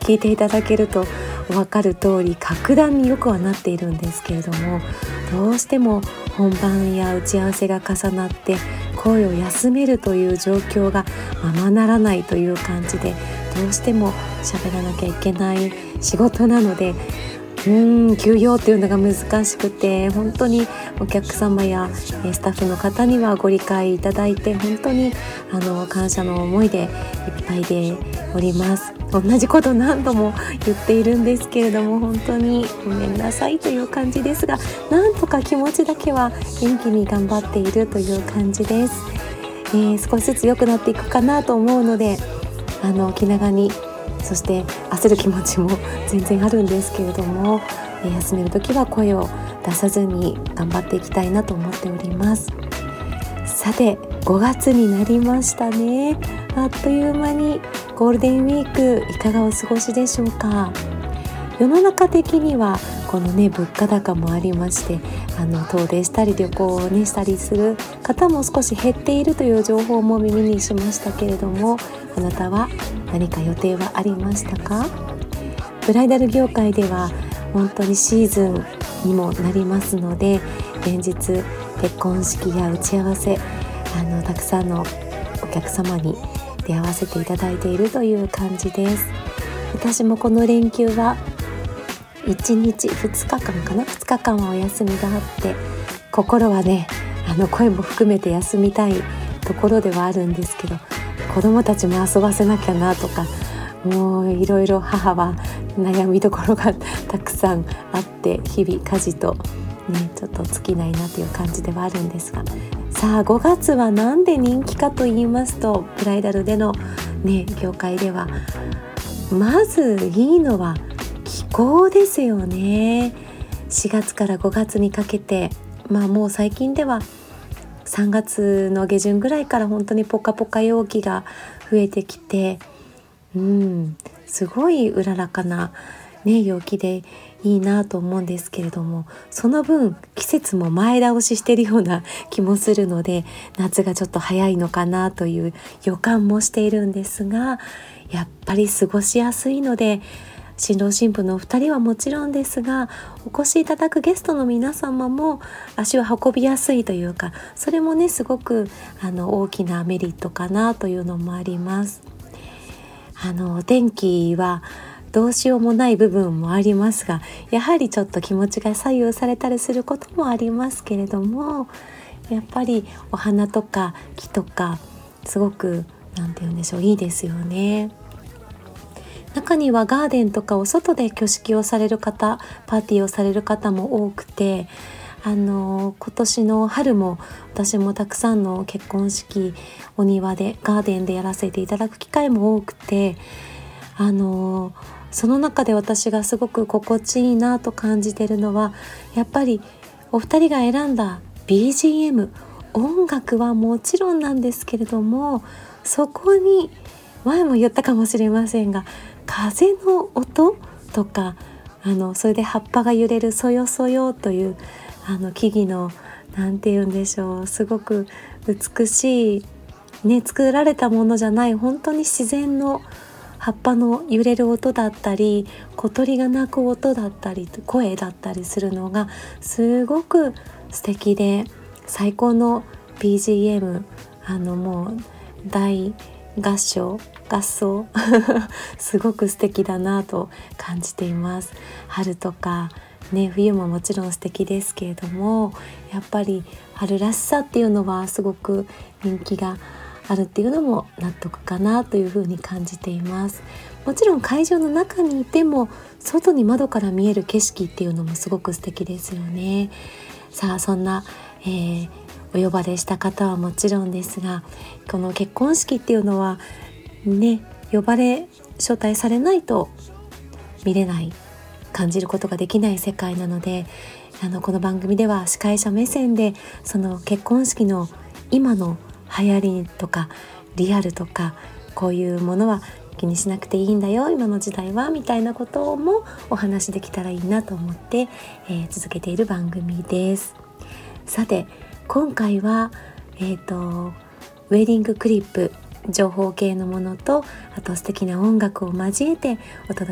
聞いていただけると分かる通り格段によくはなっているんですけれども、どうしても本番や打ち合わせが重なって声を休めるという状況がままならないという感じで、どうしても喋らなきゃいけない仕事なので、休養っていうのが難しくて、本当にお客様やスタッフの方にはご理解いただいて、本当に感謝の思いでいっぱいでおります。同じこと何度も言っているんですけれども、本当にごめんなさいという感じですが、なんとか気持ちだけは元気に頑張っているという感じです。少しずつ良くなっていくかなと思うので、気長に、そして焦る気持ちも全然あるんですけれども、休める時は声を出さずに頑張っていきたいなと思っております。さて、5月になりましたね。あっという間にゴールデンウィークいかがお過ごしでしょうか。世の中的にはこのね、物価高もありまして、遠出したり旅行をねしたりする方も少し減っているという情報も耳にしましたけれども、あなたは何か予定はありましたか？ブライダル業界では本当にシーズンにもなりますので、連日結婚式や打ち合わせ、たくさんのお客様に出会わせていただいているという感じです。私もこの連休は1日2日間かな、2日間はお休みがあって、心はね、声も含めて休みたいところではあるんですけど、子供たちも遊ばせなきゃなとか、もういろいろ母は悩みどころがたくさんあって、日々家事とね、ちょっと尽きないなという感じではあるんですが、さあ5月はなんで人気かと言いますと、ブライダルでのね、業界ではまずいいのは気候ですよね。4月から5月にかけて、もう最近では3月の下旬ぐらいから本当にポカポカ陽気が増えてきて、すごいうららかな、陽気でいいなと思うんですけれども、その分季節も前倒ししているような気もするので、夏がちょっと早いのかなという予感もしているんですが、やっぱり過ごしやすいので、新郎新婦のお二人はもちろんですが、お越しいただくゲストの皆様も足を運びやすいというか、それもね、すごく大きなメリットかなというのもあります。お天気はどうしようもない部分もありますが、やはりちょっと気持ちが左右されたりすることもありますけれども、やっぱりお花とか木とかすごくいいですよね。中にはガーデンとかお外で挙式をされる方、パーティーをされる方も多くて、今年の春も私もたくさんの結婚式お庭でガーデンでやらせていただく機会も多くて、その中で私がすごく心地いいなと感じているのは、やっぱりお二人が選んだ BGM、 音楽はもちろんなんですけれども、そこに前も言ったかもしれませんが、風の音とか、それで葉っぱが揺れるそよそよという木々のすごく美しい作られたものじゃない本当に自然の葉っぱの揺れる音だったり、小鳥が鳴く音だったり声だったりするのがすごく素敵で、最高の BGM、 もう大合奏すごく素敵だなと感じています。春とか冬ももちろん素敵ですけれども、やっぱり春らしさっていうのはすごく人気があるっていうのも納得かなというふうに感じています。もちろん会場の中にいても、外に窓から見える景色っていうのもすごく素敵ですよね。さあ、そんな、お呼ばれした方はもちろんですが、この結婚式っていうのは招待されないと見れない、感じることができない世界なので、この番組では司会者目線でその結婚式の今の流行りとかリアルとか、こういうものは気にしなくていいんだよ今の時代は、みたいなこともお話できたらいいなと思って、続けている番組です。さて、今回はウェディングクリップ、情報系のものと、あと素敵な音楽を交えてお届